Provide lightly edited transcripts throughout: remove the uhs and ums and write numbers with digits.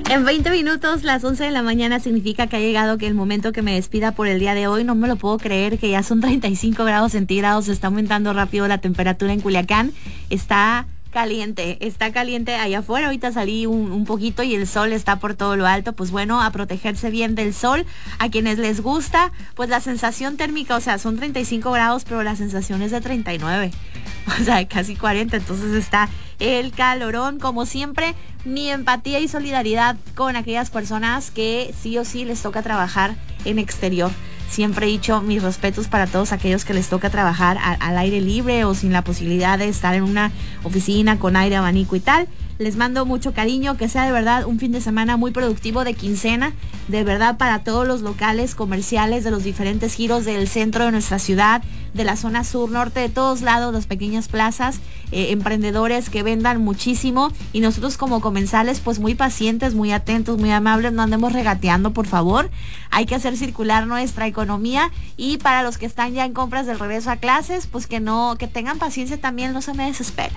En 20 minutos, las 11 de la mañana, significa que ha llegado el momento que me despida por el día de hoy. No me lo puedo creer que ya son 35 grados centígrados. Se está aumentando rápido la temperatura en Culiacán. Está caliente allá afuera. Ahorita salí un poquito y el sol está por todo lo alto. Pues bueno, a protegerse bien del sol. A quienes les gusta, pues la sensación térmica, o sea, son 35 grados, pero la sensación es de 39. O sea, casi 40. Entonces está el calorón. Como siempre, mi empatía y solidaridad con aquellas personas que sí o sí les toca trabajar en exterior. Siempre he dicho mis respetos para todos aquellos que les toca trabajar al aire libre o sin la posibilidad de estar en una oficina con aire, abanico y tal. Les mando mucho cariño, que sea de verdad un fin de semana muy productivo de quincena, de verdad, para todos los locales comerciales de los diferentes giros del centro de nuestra ciudad, de la zona sur, norte, de todos lados, las pequeñas plazas, emprendedores que vendan muchísimo, y nosotros como comensales pues muy pacientes, muy atentos, muy amables, no andemos regateando, por favor. Hay que hacer circular nuestra economía, y para los que están ya en compras del regreso a clases, pues que tengan paciencia también, no se me desesperen.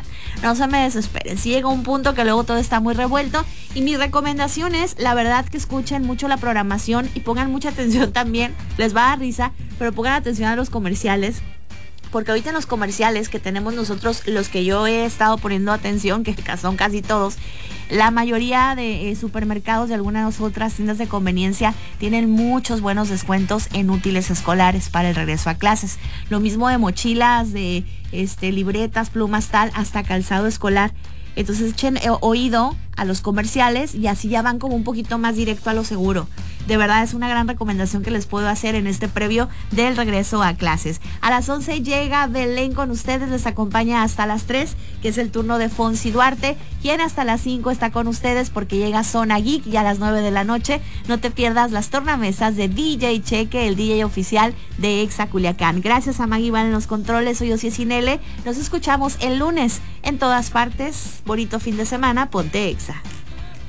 Si llega un punto que luego todo está muy revuelto, y mi recomendación es, la verdad, que escuchen mucho la programación y pongan mucha atención también. Les va a dar risa, pero pongan atención a los comerciales, porque ahorita en los comerciales que tenemos nosotros, los que yo he estado poniendo atención, que son casi todos, la mayoría de supermercados y algunas otras tiendas de conveniencia tienen muchos buenos descuentos en útiles escolares para el regreso a clases. Lo mismo de mochilas, de libretas, plumas, tal, hasta calzado escolar. Entonces echen oído a los comerciales y así ya van como un poquito más directo a lo seguro. De verdad es una gran recomendación que les puedo hacer en este previo del regreso a clases. A las 11 llega Belén con ustedes, les acompaña hasta las 3, que es el turno de Fonsi Duarte, quien hasta las 5 está con ustedes porque llega Zona Geek, y a las 9 de la noche no te pierdas las tornamesas de DJ Cheque, el DJ oficial de Exa Culiacán. Gracias a Maggie Van en los controles, soy Ociel Sinele. Nos escuchamos el lunes en todas partes. Bonito fin de semana, ponte Exa.